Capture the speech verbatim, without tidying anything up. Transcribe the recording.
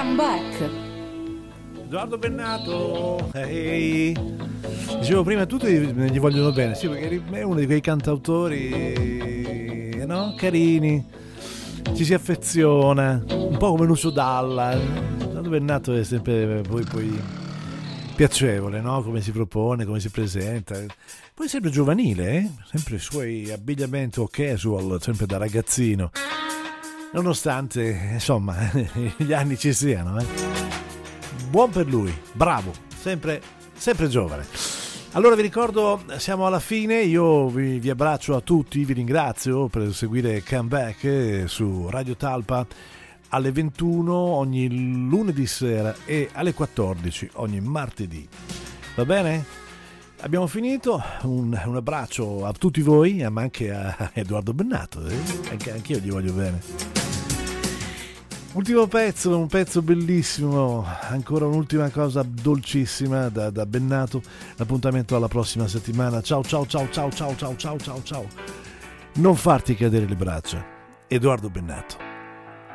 Comeback. Edoardo Bennato, ehi. Dicevo prima, tutti gli vogliono bene, sì, perché è uno di quei cantautori, no? Carini, ci si affeziona, un po' come Lucio Dalla. Edoardo Bennato è sempre poi, poi piacevole, no? Come si propone, come si presenta. Poi sempre giovanile, eh? Sempre i suoi abbigliamenti casual, sempre da ragazzino. Nonostante, insomma, gli anni ci siano, eh? Buon per lui, bravo, sempre, sempre giovane. Allora vi ricordo, siamo alla fine, io vi, vi abbraccio a tutti, vi ringrazio per seguire Comeback su Radio Talpa alle ventuno ogni lunedì sera e alle quattordici ogni martedì. Va bene? Abbiamo finito, un, un abbraccio a tutti voi, ma anche a Edoardo Bennato, eh? anche, anche io gli voglio bene. Ultimo pezzo, un pezzo bellissimo, ancora un'ultima cosa dolcissima da, da Bennato. L'appuntamento alla prossima settimana. Ciao ciao ciao ciao ciao ciao ciao ciao ciao. Non farti cadere le braccia. Edoardo Bennato.